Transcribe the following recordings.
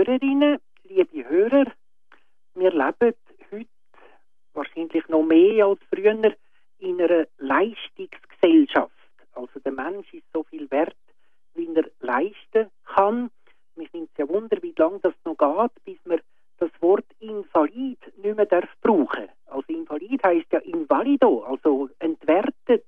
Hörerinnen, liebe Hörer, wir leben heute wahrscheinlich noch mehr als früher in einer Leistungsgesellschaft. Also der Mensch ist so viel wert, wie er leisten kann. Mich nimmt es ja Wunder, wie lange das noch geht, bis man das Wort Invalid nicht mehr brauchen darf. Also Invalid heisst ja invalido, also entwertet,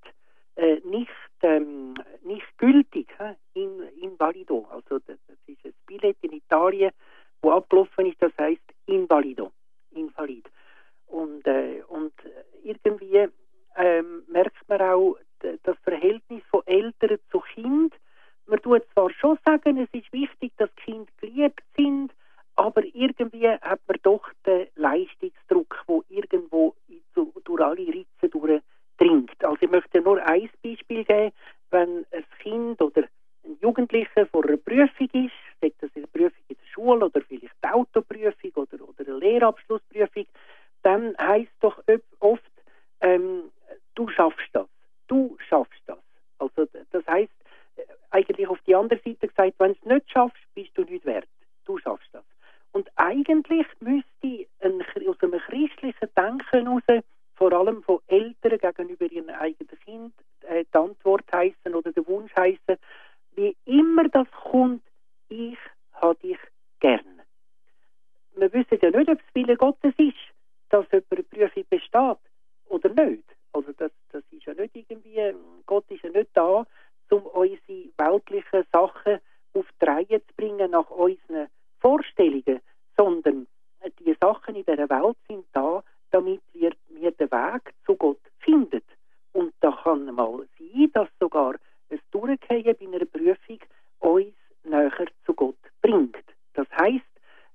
nicht gültig, invalido. Also das ist ein Billett in Italien, wo abgelaufen ist, das heisst invalido, invalid. Und irgendwie merkt man auch das Verhältnis von Eltern zu Kind. Man tut zwar schon sagen, es ist wichtig, dass Kinder geliebt sind, aber irgendwie hat man doch den Leistungsdruck, der irgendwo durch alle Ritzen durchdringt. Also ich möchte nur ein Beispiel geben, wenn ein Kind oder ein Jugendlicher vor einer Prüfung ist, sei das eine Prüfung in der Schule oder vielleicht eine Autoprüfung oder eine Lehrabschlussprüfung, dann heisst doch oft, du schaffst das. Du schaffst das. Also das heisst, eigentlich auf die andere Seite gesagt, wenn du es nicht schaffst, bist du nicht wert. Du schaffst das. Und eigentlich müsste aus einem christlichen Denken heraus, vor allem von Eltern gegenüber ihren eigenen Kind, die Antwort heissen oder der Wunsch heissen, wie immer das kommt, ich habe dich gern. Wir wissen ja nicht, ob es Wille Gottes ist, dass jemand eine Prüfung besteht oder nicht. Also das ist ja nicht irgendwie, Gott ist ja nicht da, um unsere weltlichen Sachen auf die Reihe zu bringen nach unseren Vorstellungen, sondern die Sachen in dieser Welt sind da, damit wir den Weg zu Gott finden. Und da kann mal sein, dass sogar ein Durchgehen bei einer Prüfung uns näher zu Gott bringt. Das heisst,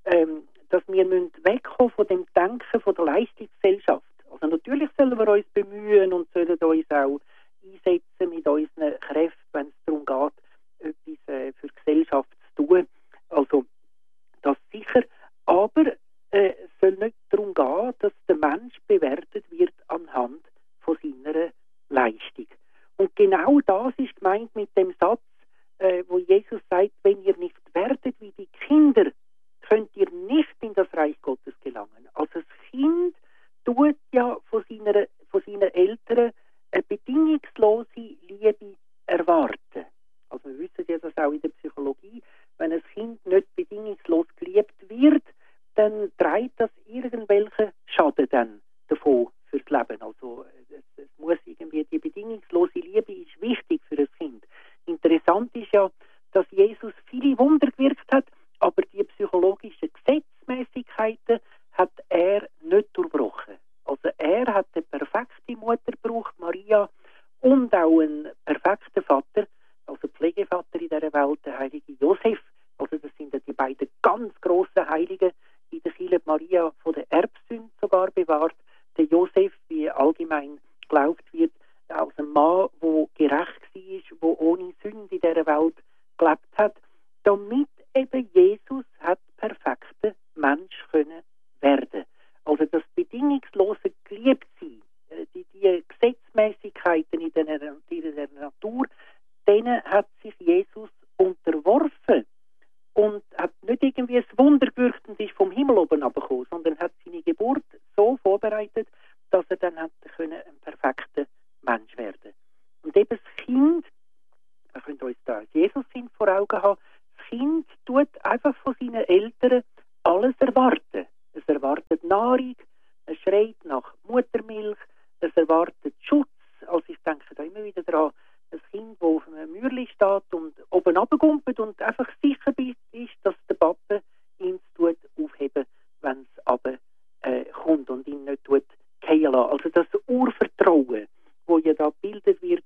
dass wir wegkommen von dem Denken von der Leistungsgesellschaft. Also natürlich sollen wir uns bemühen und sollen uns auch einsetzen mit unseren Kräften, wenn es darum geht, etwas für die Gesellschaft zu tun. Also das sicher, aber es soll nicht darum gehen, dass der Mensch bewertet wird anhand von seiner Leistung. Und genau das ist gemeint mit dem Satz, wo Jesus sagt, wenn ihr nicht werdet wie die Kinder, könnt ihr nicht in das Reich Gottes gelangen. Also das Kind tut ja von seinen Eltern eine bedingungslose Liebe erwarten. Also wir wissen ja das auch in der Psychologie, wenn ein Kind nicht bedingungslos geliebt wird, dann trägt das irgendwelche Schaden dann davon fürs Leben. Also es muss irgendwie, die bedingungslose Liebe ist wichtig für ein Kind. Interessant ist ja, dass Jesus viele Wunder gewirkt hat, aber die psychologischen Gesetzmäßigkeiten hat er nicht durchbrochen. Also er hat eine perfekte Mutter gebraucht, Maria, und auch einen perfekten Vater, also Pflegevater in dieser Welt, der heilige Josef. Also das sind ja die beiden ganz grossen Heiligen in der Kirche. Maria von der Erbsünde sogar bewahrt. Der Josef, wie allgemein geglaubt wird, als ein Mann, der gerecht war, der ohne Sünde in dieser Welt gelebt hat, damit eben Jesus hat perfekter Mensch können werden. Also das bedingungslose Geliebtsein, die Gesetzmäßigkeiten in der Natur, denen hat sich Jesus unterworfen und hat nicht irgendwie ein Wunder gewirkt und ist vom Himmel oben runtergekommen, sondern hat seine Geburt so vorbereitet, dass er dann hat können ein perfekter Mensch werden. Und eben das Kind, wir können uns da das Jesus-Kind vor Augen haben, das Kind tut einfach von seinen Eltern alles erwarten. Es erwartet Nahrung, es schreit nach Muttermilch, es erwartet Schutz. Also ich denke da immer wieder daran, ein Kind, das auf einem Mürli steht und oben runtergumpelt und einfach sicher ist, dass der Papa ihn aufheben, wenn es runter kommt und ihn nicht fallen lassen. Also das Urvertrauen, das ja da gebildet wird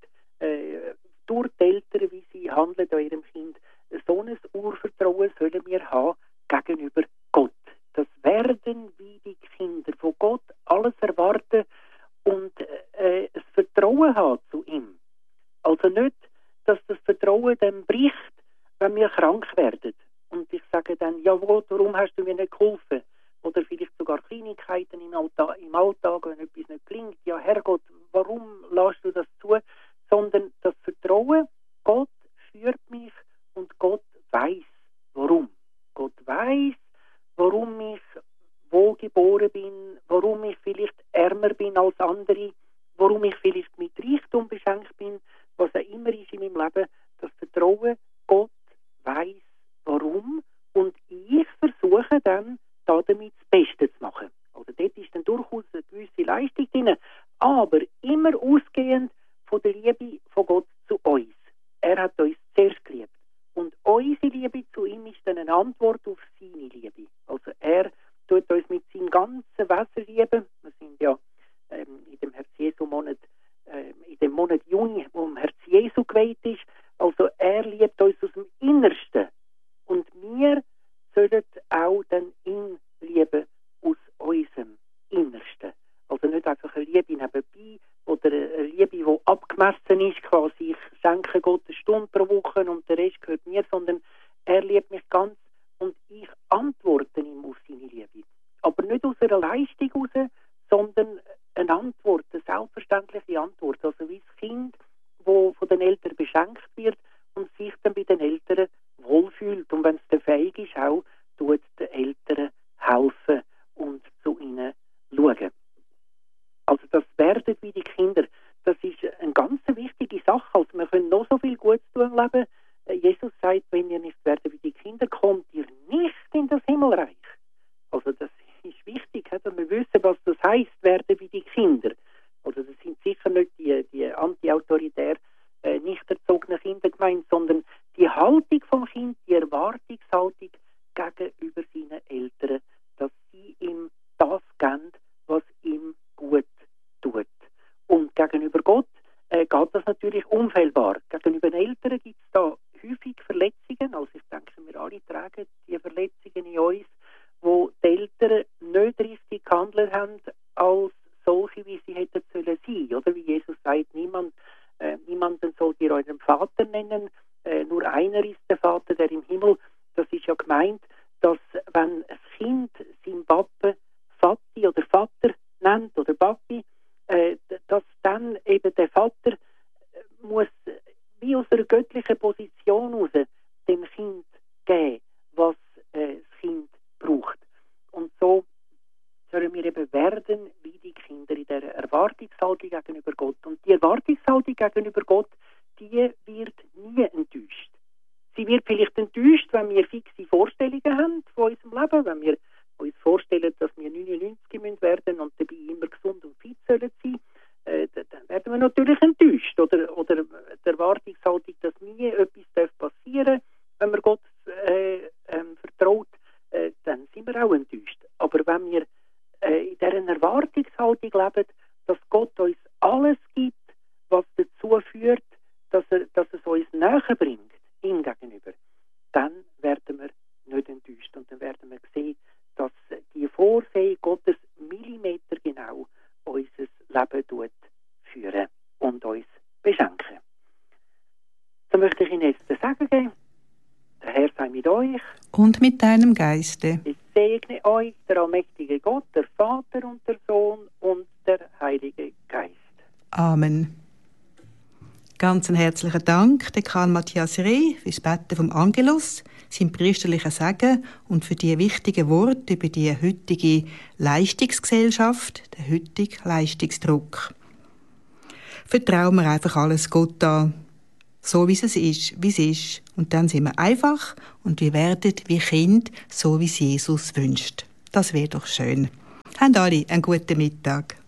durch die Eltern, wie sie handeln an ihrem Kind, so ein Urvertrauen sollen wir haben gegenüber Gott. Das werden wie die Kinder von Gott alles erwarten und das Vertrauen haben zu ihm. Also nicht, dass das Vertrauen dann bricht, wenn wir krank werden. Und ich sage dann, jawohl, warum hast du mir nicht geholfen? Oder vielleicht sogar Kleinigkeiten im Alltag, wenn etwas nicht gelingt. Ja, Herrgott, warum lässt du das zu? Sondern das Vertrauen, Gott führt mich und Gott weiß, warum. Gott weiß, Gott weiss, warum, und ich versuche dann, damit das Beste zu machen. Also dort ist dann durchaus eine gewisse Leistung drin, aber immer ausgehend von der Liebe von Gott zu uns. Er hat uns zuerst geliebt. Und unsere Liebe zu ihm ist dann eine Antwort auf seine Liebe. Also er tut uns mit seinem ganzen Wesen lieben. Wir sind ja in dem Herz-Jesu-Monat, in dem Monat Juni, wo im Herz Jesu geweiht ist. Also er liebt uns aus dem Innersten. Und wir sollen auch dann ihn lieben aus unserem Innersten. Also nicht einfach eine Liebe nebenbei oder eine Liebe, die abgemessen ist, quasi ich schenke Gott eine Stunde pro Woche und der Rest gehört mir, sondern er liebt mich ganz und ich antworte ihm auf seine Liebe. Aber nicht aus einer Leistung heraus, sondern eine Antwort, eine selbstverständliche Antwort. Also wie das Kind, das von den Eltern beschenkt wird und sich dann bei den Eltern wohlfühlt. Und wenn es dann fähig ist, auch tut den Eltern helfen und zu ihnen schauen. Also das werden wie die Kinder. Das ist eine ganz wichtige Sache. Also wir können noch so viel Gutes tun im Leben. Jesus sagt, wenn ihr nicht werdet wie die Kinder, kommt ihr nicht in das Himmelreich. Also das ist wichtig, dass wir wissen, was das heisst, werden wie die Kinder. Also das sind sicher nicht die anti-autoritär nicht erzogenen Kinder gemeint, sondern die Haltung vom Kind, die Erwartungshaltung gegenüber seinen Eltern, dass sie ihm das geben, was ihm gut tut. Und gegenüber Gott geht das natürlich unfehlbar. Gegenüber den Eltern gibt es da häufig Verletzungen. Also ich denke, wir alle tragen die Verletzungen in uns, wo die Eltern nicht richtig gehandelt haben als solche, wie sie hätten sollen sein. Oder wie Jesus sagt, niemanden sollt ihr euren Vater nennen, nur einer ist der Vater, der im Himmel. Das ist ja gemeint, dass wenn ein Kind seinen Papa Vati oder Vater nennt oder Papi, dass dann eben der Vater muss wie aus einer göttlichen Position heraus dem Kind geben, was das Kind braucht. Und so sollen wir eben werden wie die Kinder in dieser Erwartungshaltung gegenüber Gott. Und die Erwartungshaltung gegenüber Gott, die wird nie enttäuscht. Sie wird vielleicht enttäuscht, wenn wir fixe Vorstellungen haben von unserem Leben, wenn wir uns vorstellen, dass wir 99 werden und dabei immer gesund und fit sollen sein, dann werden wir natürlich enttäuscht. Oder die Erwartungshaltung, dass nie etwas passieren darf, wenn man Gott vertraut, dann sind wir auch enttäuscht. Aber wenn wir in dieser Erwartungshaltung leben, dass Gott uns alles gibt, was dazu führt, dass es uns näher bringt, ihm gegenüber, dann werden wir nicht enttäuscht. Und dann werden wir sehen, dass die Vorsehung Gottes millimetergenau unser Leben führen und uns beschenken. So möchte ich Ihnen jetzt den Segen geben. Der Herr sei mit euch. Und mit deinem Geiste. Ich segne euch, der allmächtige Gott, der Vater und der Sohn und der Heilige Geist. Amen. Ganz einen herzlichen Dank, Dekan Matthias Reh, fürs Beten vom Angelus, sein priesterlichen Segen und für die wichtigen Worte über die heutige Leistungsgesellschaft, den heutigen Leistungsdruck. Vertrauen wir einfach alles Gott an, so wie es ist. Und dann sind wir einfach und wir werden wie Kind, so wie es Jesus wünscht. Das wäre doch schön. Habt alle einen guten Mittag.